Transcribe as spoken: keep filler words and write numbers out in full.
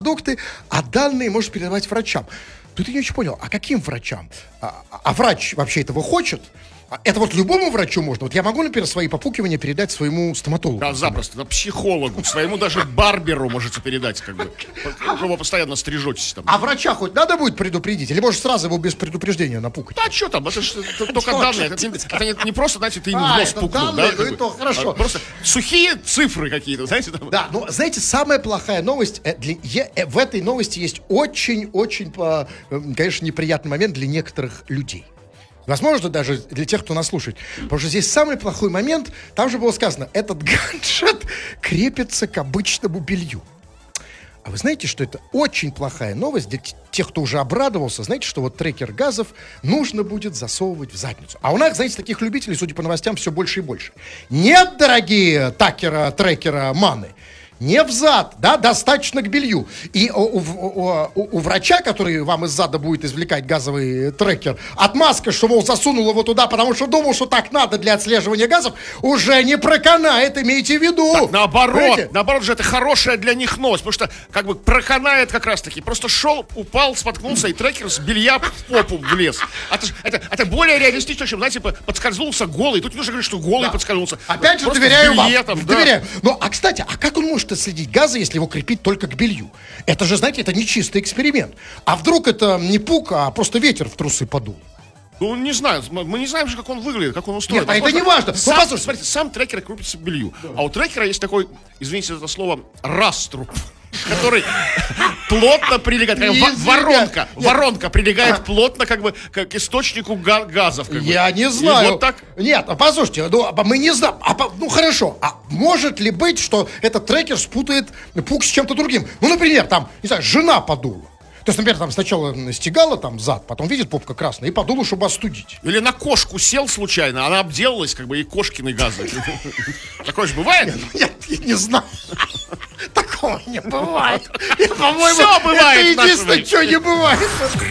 продукты, а данные можешь передавать врачам. Тут я не очень понял, а каким врачам? А, а врач вообще этого хочет? Это вот любому врачу можно? Вот я могу, например, свои попукивания передать своему стоматологу? Да, запросто. Да, психологу, своему даже барберу можете передать, как бы. Вы постоянно стрижетесь там. А врача хоть надо будет предупредить? Или может сразу его без предупреждения напукать? Да, что там? Это же только данные. Это, это не, не просто, знаете, ты им в А, нос это пукнул. данные, Да, ну как и то, бы. хорошо. А, просто сухие цифры какие-то, знаете. Там. Да, но, знаете, самая плохая новость, э, для, е, э, в этой новости есть очень-очень, э, конечно, неприятный момент для некоторых людей. Возможно, даже для тех, кто нас слушает. Потому что здесь самый плохой момент, там же было сказано, этот гаджет крепится к обычному белью. А вы знаете, что это очень плохая новость для тех, кто уже обрадовался. Знаете, что вот трекер газов нужно будет засовывать в задницу. А у нас, знаете, таких любителей, судя по новостям, все больше и больше. Нет, дорогие такера, трекера, маны. Не в зад, да, достаточно к белью. И у, у, у, у врача, который вам из зада будет извлекать газовый трекер, отмазка, что, мол, засунул его туда, потому что думал, что так надо для отслеживания газов, уже не проканает, имейте в виду. Так, наоборот, Понимаете? наоборот же это хорошая для них новость, потому что как бы проканает как раз таки. Просто шел, упал, споткнулся, и трекер с белья в попу влез. Это, это, это более реалистично, чем, знаете, подскользнулся голый. Тут не нужно говорить, что голый Да. подскользнулся. Опять же, Просто доверяю вам. белье там, да. Доверяю. Ну, а, кстати, а как он может отследить газы, если его крепить только к белью? Это же, знаете, это не чистый эксперимент. А вдруг это не пук, а просто ветер в трусы подул? Ну, не знаю, мы мы не знаем же, как он выглядит, как он устроен. Нет, а это Возможно, не важно. Ну, Сам, послушайте. смотрите, сам трекер крепится к белью. А у трекера есть такой, извините за это слово, раструб, который плотно прилегает, как Извиня- воронка, Нет. воронка прилегает плотно как бы к источнику га- газов. как бы. Я не И знаю. вот так. Нет, а послушайте, ну, а мы не знаем. А, по- ну хорошо, а может ли быть, что этот трекер спутает пук с чем-то другим? Ну, например, там, не знаю, жена подула. То есть, например, там сначала стегала там зад, потом видит попка красная и подула, чтобы остудить. Или на кошку сел случайно, она обделалась, как бы, и кошкины газы. Такое же бывает? Я, я не знаю. Такого не бывает. И, по-моему, Всё бывает в это нашем единственное, мире. что не бывает.